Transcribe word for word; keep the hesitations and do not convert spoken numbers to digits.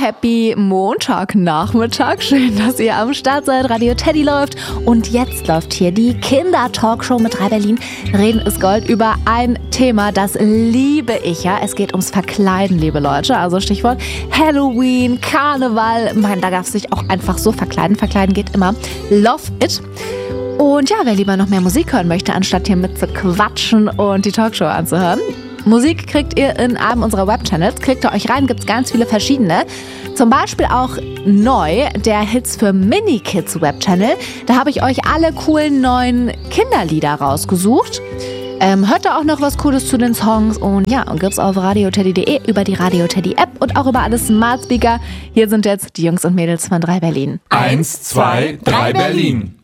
happy Montagnachmittag. Schön, dass ihr am Start seid. Radio Teddy läuft. Und jetzt läuft hier die Kinder-Talkshow mit drei Berlin. Reden ist Gold über ein Thema, das liebe ich ja. Es geht ums Verkleiden, liebe Leute. Also Stichwort Halloween, Karneval. Man, da darf sich auch einfach so verkleiden. Verkleiden geht immer. Love it. Und ja, wer lieber noch mehr Musik hören möchte, anstatt hier mit zu quatschen und die Talkshow anzuhören, Musik kriegt ihr in einem unserer Webchannels. Klickt ihr euch rein, gibt es ganz viele verschiedene. Zum Beispiel auch neu der Hits für Mini-Kids Webchannel. Da habe ich euch alle coolen neuen Kinderlieder rausgesucht. Ähm, hört da auch noch was Cooles zu den Songs. Und ja, und gibt's auf radio teddy punkt de, über die Radio Teddy App und auch über alle Smart Speaker. Hier sind jetzt die Jungs und Mädels von drei Berlin. Eins, zwei, drei Berlin.